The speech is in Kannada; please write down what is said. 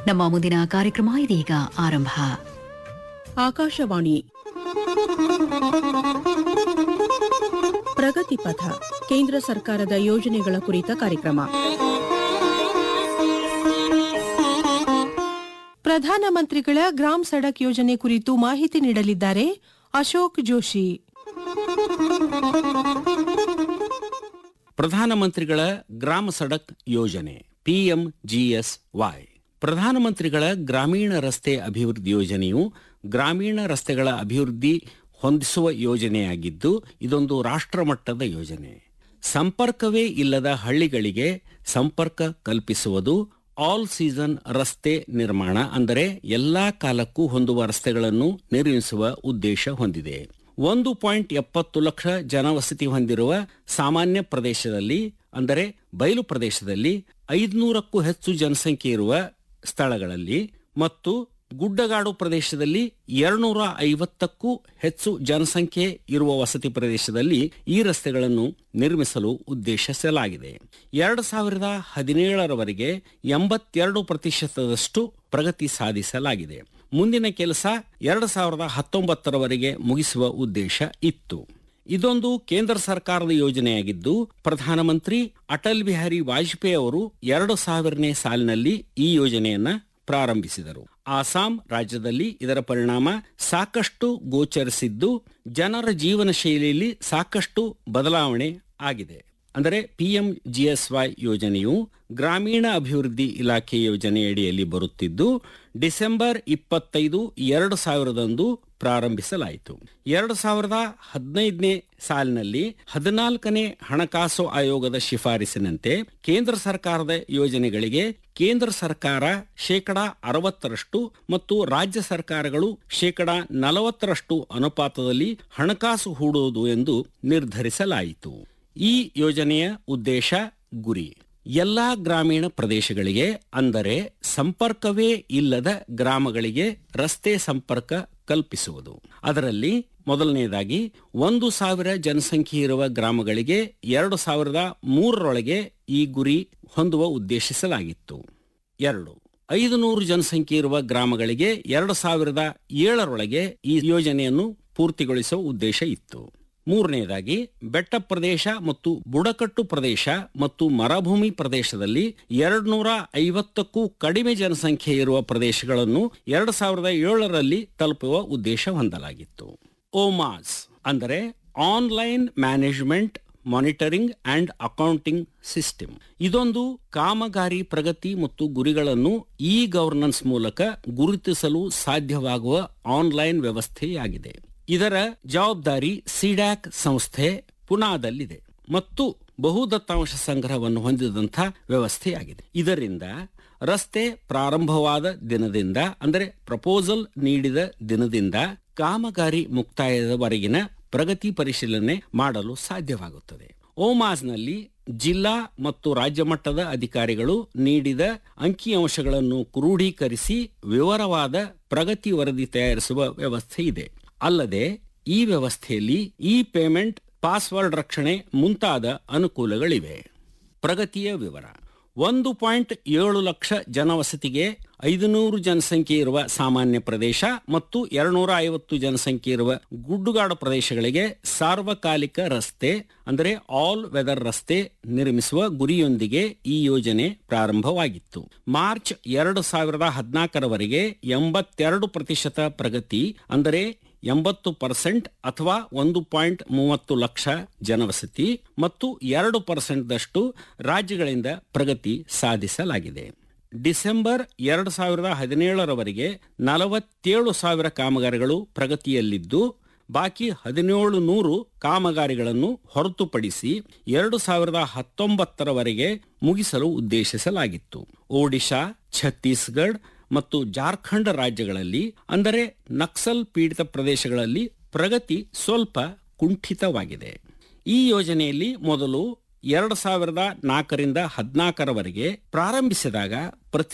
ನಮ್ಮ ಮುಂದಿನ ಕಾರ್ಯಕ್ರಮ ಇದೀಗ ಆರಂಭ. ಆಕಾಶವಾಣಿ ಪ್ರಗತಿ ಪಥ, ಕೇಂದ್ರ ಸರ್ಕಾರದ ಯೋಜನೆಗಳ ಕುರಿತ ಕಾರ್ಯಕ್ರಮ. ಪ್ರಧಾನಮಂತ್ರಿಗಳ ಗ್ರಾಮ್ ಸಡಕ್ ಯೋಜನೆ ಕುರಿತು ಮಾಹಿತಿ ನೀಡಲಿದ್ದಾರೆ ಅಶೋಕ್ ಜೋಶಿ. ಪ್ರಧಾನಮಂತ್ರಿಗಳ ಗ್ರಾಮ ಸಡಕ್ ಯೋಜನೆ PMGSY. ಪ್ರಧಾನಮಂತ್ರಿಗಳ ಗ್ರಾಮೀಣ ರಸ್ತೆ ಅಭಿವೃದ್ಧಿ ಯೋಜನೆಯು ಗ್ರಾಮೀಣ ರಸ್ತೆಗಳ ಅಭಿವೃದ್ಧಿ ಹೊಂದಿಸುವ ಯೋಜನೆಯಾಗಿದ್ದು, ಇದೊಂದು ರಾಷ್ಟ್ರಮಟ್ಟದ ಯೋಜನೆ. ಸಂಪರ್ಕವೇ ಇಲ್ಲದ ಹಳ್ಳಿಗಳಿಗೆ ಸಂಪರ್ಕ ಕಲ್ಪಿಸುವುದು, ಆಲ್ ಸೀಸನ್ ರಸ್ತೆ ನಿರ್ಮಾಣ ಅಂದರೆ ಎಲ್ಲಾ ಕಾಲಕ್ಕೂ ಹೊಂದುವ ರಸ್ತೆಗಳನ್ನು ನಿರ್ಮಿಸುವ ಉದ್ದೇಶ ಹೊಂದಿದೆ. 1.70 ಲಕ್ಷ ಜನವಸತಿ ಹೊಂದಿರುವ ಸಾಮಾನ್ಯ ಪ್ರದೇಶದಲ್ಲಿ ಅಂದರೆ ಬಯಲು ಪ್ರದೇಶದಲ್ಲಿ 500ಕ್ಕೂ ಹೆಚ್ಚು ಜನಸಂಖ್ಯೆ ಇರುವ ಸ್ಥಳಗಳಲ್ಲಿ ಮತ್ತು ಗುಡ್ಡಗಾಡು ಪ್ರದೇಶದಲ್ಲಿ 250ಕ್ಕೂ ಹೆಚ್ಚು ಜನಸಂಖ್ಯೆ ಇರುವ ವಸತಿ ಪ್ರದೇಶದಲ್ಲಿ ಈ ರಸ್ತೆಗಳನ್ನು ನಿರ್ಮಿಸಲು ಉದ್ದೇಶಿಸಲಾಗಿದೆ. 2017ರವರೆಗೆ 82% ಪ್ರಗತಿ ಸಾಧಿಸಲಾಗಿದೆ. ಮುಂದಿನ ಕೆಲಸ 2019ರವರೆಗೆ ಮುಗಿಸುವ ಉದ್ದೇಶ ಇತ್ತು. ಇದೊಂದು ಕೇಂದ್ರ ಸರ್ಕಾರದ ಯೋಜನೆಯಾಗಿದ್ದು, ಪ್ರಧಾನಮಂತ್ರಿ ಅಟಲ್ ಬಿಹಾರಿ ವಾಜಪೇಯಿ ಅವರು 2000ನೇ ಸಾಲಿನಲ್ಲಿ ಈ ಯೋಜನೆಯನ್ನ ಪ್ರಾರಂಭಿಸಿದರು. ಆಸಾಂ ರಾಜ್ಯದಲ್ಲಿ ಇದರ ಪರಿಣಾಮ ಸಾಕಷ್ಟು ಗೋಚರಿಸಿದ್ದು, ಜನರ ಜೀವನ ಶೈಲಿಯಲ್ಲಿ ಸಾಕಷ್ಟು ಬದಲಾವಣೆ ಆಗಿದೆ. ಅಂದರೆ PMGSY ಯೋಜನೆಯು ಗ್ರಾಮೀಣ ಅಭಿವೃದ್ಧಿ ಇಲಾಖೆ ಯೋಜನೆಯಡಿಯಲ್ಲಿ ಬರುತ್ತಿದ್ದು, ಡಿಸೆಂಬರ್ 25, 2000ರಂದು ಪ್ರಾರಂಭಿಸಲಾಯಿತು. 2015ನೇ ಸಾಲಿನಲ್ಲಿ 14ನೇ ಹಣಕಾಸು ಆಯೋಗದ ಶಿಫಾರಸಿನಂತೆ ಕೇಂದ್ರ ಸರ್ಕಾರದ ಯೋಜನೆಗಳಿಗೆ ಕೇಂದ್ರ ಸರ್ಕಾರ 60% ಮತ್ತು ರಾಜ್ಯ ಸರ್ಕಾರಗಳು 40% ಅನುಪಾತದಲ್ಲಿ ಹಣಕಾಸು ಹೂಡುವುದು ಎಂದು ನಿರ್ಧರಿಸಲಾಯಿತು. ಈ ಯೋಜನೆಯ ಉದ್ದೇಶ, ಗುರಿ ಎಲ್ಲಾ ಗ್ರಾಮೀಣ ಪ್ರದೇಶಗಳಿಗೆ ಅಂದರೆ ಸಂಪರ್ಕವೇ ಇಲ್ಲದ ಗ್ರಾಮಗಳಿಗೆ ರಸ್ತೆ ಸಂಪರ್ಕ ಕಲ್ಪಿಸುವುದು. ಅದರಲ್ಲಿ ಮೊದಲನೆಯದಾಗಿ 1,000 ಜನಸಂಖ್ಯೆ ಇರುವ ಗ್ರಾಮಗಳಿಗೆ 2003ರೊಳಗೆ ಈ ಗುರಿ ಹೊಂದುವ ಉದ್ದೇಶಿಸಲಾಗಿತ್ತು. 2, 500 ಜನಸಂಖ್ಯೆ ಇರುವ ಗ್ರಾಮಗಳಿಗೆ 2007ರೊಳಗೆ ಈ ಯೋಜನೆಯನ್ನು ಪೂರ್ತಿಗೊಳಿಸುವ ಉದ್ದೇಶ ಇತ್ತು. 3ನೇದಾಗಿ ಬೆಟ್ಟ ಪ್ರದೇಶ ಮತ್ತು ಬುಡಕಟ್ಟು ಪ್ರದೇಶ ಮತ್ತು ಮರುಭೂಮಿ ಪ್ರದೇಶದಲ್ಲಿ 250ಕ್ಕೂ ಕಡಿಮೆ ಜನಸಂಖ್ಯೆ ಇರುವ ಪ್ರದೇಶಗಳನ್ನು 2007ರಲ್ಲಿ ತಲುಪುವ ಉದ್ದೇಶ ಹೊಂದಲಾಗಿತ್ತು. OMAS ಅಂದರೆ online management monitoring and accounting system. ಇದೊಂದು ಕಾಮಗಾರಿ ಪ್ರಗತಿ ಮತ್ತು ಗುರಿಗಳನ್ನು ಇ-ಗವರ್ನೆನ್ಸ್ ಮೂಲಕ ಗುರುತಿಸಲು ಸಾಧ್ಯವಾಗುವ ಆನ್ಲೈನ್ ವ್ಯವಸ್ಥೆಯಾಗಿದೆ. ಇದರ ಜವಾಬ್ದಾರಿ ಸಿಡ್ಯಾಕ್ ಸಂಸ್ಥೆ ಪುನಾದಲ್ಲಿದೆ ಮತ್ತು ಬಹುದತ್ತಾಂಶ ಸಂಗ್ರಹವನ್ನು ಹೊಂದಿದಂಥ ವ್ಯವಸ್ಥೆಯಾಗಿದೆ. ಇದರಿಂದ ರಸ್ತೆ ಪ್ರಾರಂಭವಾದ ದಿನದಿಂದ ಅಂದರೆ ಪ್ರಪೋಸಲ್ ನೀಡಿದ ದಿನದಿಂದ ಕಾಮಗಾರಿ ಮುಕ್ತಾಯದವರೆಗಿನ ಪ್ರಗತಿ ಪರಿಶೀಲನೆ ಮಾಡಲು ಸಾಧ್ಯವಾಗುತ್ತದೆ. OMASನಲ್ಲಿ ಜಿಲ್ಲಾ ಮತ್ತು ರಾಜ್ಯ ಮಟ್ಟದ ಅಧಿಕಾರಿಗಳು ನೀಡಿದ ಅಂಕಿಅಂಶಗಳನ್ನು ಕ್ರೋಢೀಕರಿಸಿ ವಿವರವಾದ ಪ್ರಗತಿ ವರದಿ ತಯಾರಿಸುವ ವ್ಯವಸ್ಥೆ ಇದೆ. ಅಲ್ಲದೆ ಈ ವ್ಯವಸ್ಥೆಯಲ್ಲಿ ಪೇಮೆಂಟ್, ಪಾಸ್ವರ್ಡ್ ರಕ್ಷಣೆ ಮುಂತಾದ ಅನುಕೂಲಗಳಿವೆ. ಪ್ರಗತಿಯ ವಿವರ: 1.7 ಲಕ್ಷ ಜನವಸತಿಗೆ 500 ಜನಸಂಖ್ಯೆ ಇರುವ ಸಾಮಾನ್ಯ ಪ್ರದೇಶ ಮತ್ತು 250 ಜನಸಂಖ್ಯೆ ಇರುವ ಗುಡ್ಡುಗಾಡು ಪ್ರದೇಶಗಳಿಗೆ ಸಾರ್ವಕಾಲಿಕ ರಸ್ತೆ ಅಂದರೆ ಆಲ್ ವೆದರ್ ರಸ್ತೆ ನಿರ್ಮಿಸುವ ಗುರಿಯೊಂದಿಗೆ ಈ ಯೋಜನೆ ಪ್ರಾರಂಭವಾಗಿತ್ತು. ಮಾರ್ಚ್ 2014ರವರೆಗೆ 82% ಪ್ರಗತಿ ಅಂದರೆ 80% ಅಥವಾ 1.30 ಲಕ್ಷ ಜನವಸತಿ ಮತ್ತು 2% ರಾಜ್ಯಗಳಿಂದ ಪ್ರಗತಿ ಸಾಧಿಸಲಾಗಿದೆ. ಡಿಸೆಂಬರ್ 2017ರವರೆಗೆ 47,000 ಕಾಮಗಾರಿಗಳು ಪ್ರಗತಿಯಲ್ಲಿದ್ದು, ಬಾಕಿ 1,700 ಕಾಮಗಾರಿಗಳನ್ನು ಹೊರತುಪಡಿಸಿ 2019ರವರೆಗೆ ಮುಗಿಸಲು ಉದ್ದೇಶಿಸಲಾಗಿತ್ತು. ಒಡಿಶಾ, ಛತ್ತೀಸ್ಗಢ ಮತ್ತು ಜಾರ್ಖಂಡ್ ರಾಜ್ಯಗಳಲ್ಲಿ ಅಂದರೆ ನಕ್ಸಲ್ ಪೀಡಿತ ಪ್ರದೇಶಗಳಲ್ಲಿ ಪ್ರಗತಿ ಸ್ವಲ್ಪ ಕುಂಠಿತವಾಗಿದೆ. ಈ ಯೋಜನೆಯಲ್ಲಿ ಮೊದಲು 2004ರಿಂದ 2014ರವರೆಗೆ ಪ್ರಾರಂಭಿಸಿದಾಗ ಪ್ರತಿ